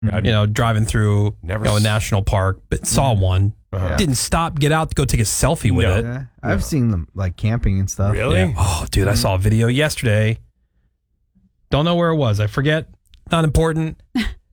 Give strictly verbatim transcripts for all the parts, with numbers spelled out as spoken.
Mm-hmm. You know, driving through Never you know, a s- national park, but saw one. Uh-huh. Didn't stop, get out to go take a selfie with No. it. Yeah, I've seen them like camping and stuff. Really? Yeah. Oh, dude, I saw a video yesterday. Don't know where it was. I forget. Not important.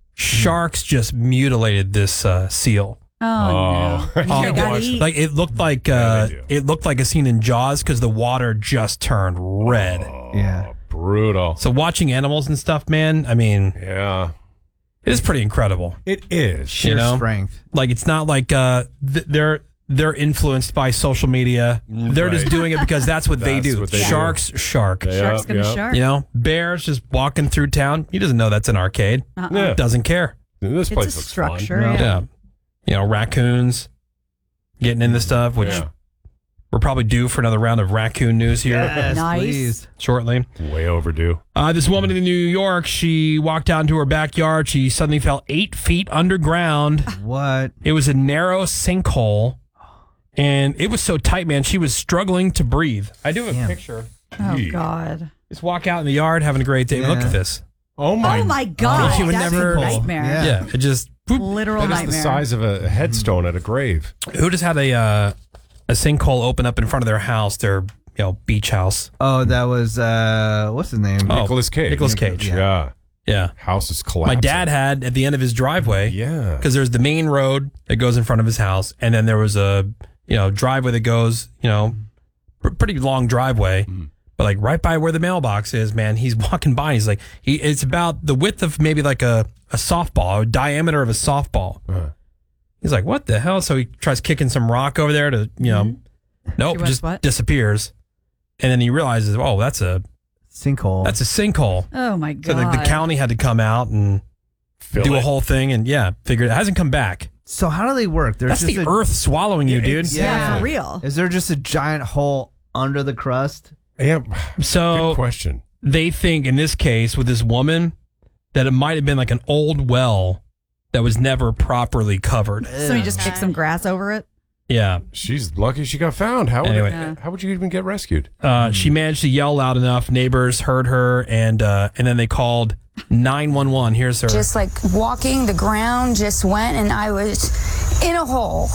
Sharks just mutilated this uh, seal. Oh, no. I Oh, can't They gotta watch eat. Like it looked like Yeah, uh, they do. it looked like a scene in Jaws because the water just turned red. Oh, Yeah. brutal. So watching animals and stuff, man, I mean, Yeah, it is pretty incredible. it is. Sheer You know? strength. Like it's not like uh, th- they're they're influenced by social media. They're just Right. doing it because that's what they That's do. what they do. Sharks, shark. Yeah, Shark's gonna yeah. shark. You know, bears just walking through town. He doesn't know that's an arcade. Uh-uh. Yeah. Doesn't care. This It's place a looks structure. fun. Yeah. Yeah. You know, raccoons getting into stuff, which Yeah. we're probably due for another round of raccoon news here Yes, Nice. please. shortly. Way overdue. Uh, this woman in New York, she walked out into her backyard. She suddenly fell eight feet underground. What? It was a narrow sinkhole, and it was so tight, man. She was struggling to breathe. I do have a Damn. picture. Oh, Yeah. God. Just walk out in the yard, having a great day. Look Yeah. at this. Oh my! Oh, my God. She would That's never- a nightmare. Yeah. Yeah, it just. whoop. Literal That is nightmare. the size of a headstone at a grave. Who just had a uh, a sinkhole open up in front of their house, their you know beach house? Oh, that was uh, what's his name? Oh, Nicolas Cage. Nicolas Cage. Yeah. Yeah. Yeah. House is My collapsing. dad had at the end of his driveway. Yeah. Because there's the main road that goes in front of his house, and then there was a you know driveway that goes you know pr- pretty long driveway, Mm. but like right by where the mailbox is, man, he's walking by. He's like he it's about the width of maybe like a a softball, a diameter of a softball. Uh-huh. He's like, what the hell? So he tries kicking some rock over there to you know, nope, He went, just what? disappears, and then he realizes, oh, that's a Sinkhole. that's a sinkhole. Oh, my So God. the, the county had to come out and Fill do a it. whole thing, and yeah, figure it hasn't come back. So how do they work? There's That's just the a, earth swallowing you, Yeah, dude. it's- Yeah, Yeah. for real. Is there just a giant hole under the crust? Yeah. So Good question. they think in this case with this woman that it might have been like an old well that was never properly covered. So you just kick some grass over it? Yeah. She's lucky she got found. How would Anyway. Yeah. how would you even get rescued? Uh, she managed to yell loud enough. Neighbors heard her, and uh, and then they called nine one one. Here's her. Just like walking, the ground just went, and I was in a hole.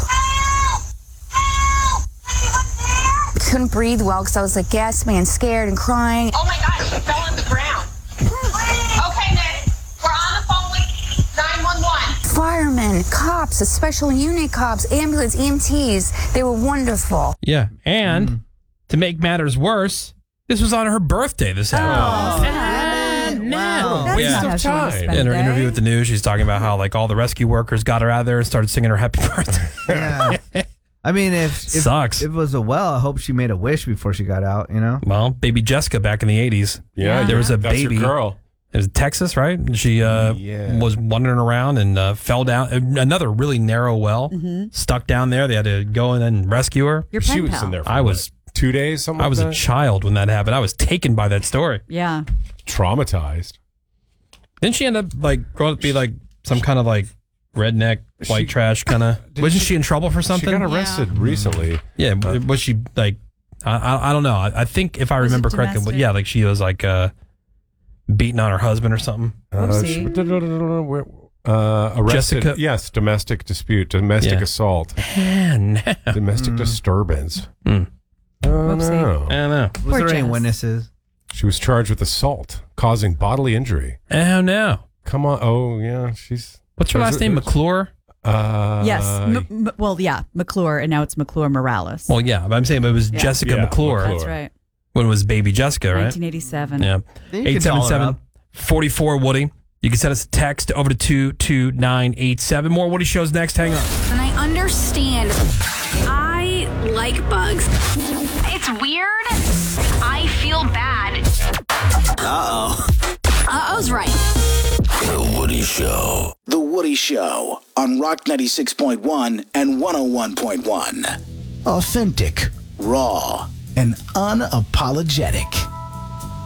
Couldn't breathe well because I was like gasping and scared and crying. Oh my God, she fell on the ground. Okay, Nick, we're on the phone with nine one one. Firemen, cops, a special unit cops, ambulance, E M Ts, they were wonderful. yeah. And to make matters worse, this was on her birthday. This happened. And now. That's Yeah. not how she wants to time. spend In her a interview day. with the news, she's talking about how like all the rescue workers got her out of there and started singing her happy birthday. Yeah. I mean, if, if Sucks. if it was a well, I hope she made a wish before she got out. You know. Well, baby Jessica back in the eighties. Yeah, There was a that's baby. Your girl. It was Texas, right? And She uh, Yeah. was wandering around and uh, fell down another really narrow well, Mm-hmm. stuck down there. They had to go in and rescue her. Your She pen was pal. in there. For I what, was- two days. Something. I was like a that? child when that happened. I was taken by that story. Yeah. traumatized. Didn't she end up like growing up to be like some kind of like redneck white She- trash kind of? Did Wasn't she- she, in trouble for something? She got arrested recently. yeah, was she like? I I, I don't know. I, I think if I Was it remember correctly, but domestic? yeah, like she was like uh, beating on her husband or something. Uh, Oopsie. she- where- uh, arrested. Jessica- Yes, domestic dispute, domestic Yeah. assault, And I domestic disturbance. Mm. Oh, Whoopsie. no. don't know. Was Poor there any Jess. witnesses? She was charged with assault causing bodily injury. Oh no. Come on. Oh, yeah. She's. What's her There's- last name? there's- McClure. Uh, Yes. M- m- well, yeah. McClure, and now it's McClure Morales. Well, yeah, but I'm saying it was Yeah. Jessica Yeah, McClure That's right. when it was baby Jessica, right? nineteen eighty-seven. Yeah. Then you can call her up. eight seven seven, four four Woody. You can send us a text over to two two nine eight seven. More Woody shows next. Hang on. And I understand. I like bugs. It's weird. I feel bad. Uh-oh. Uh-oh's right. The Woody Show. The Woody Show on Rock ninety-six point one and one oh one point one. Authentic, raw, and unapologetic.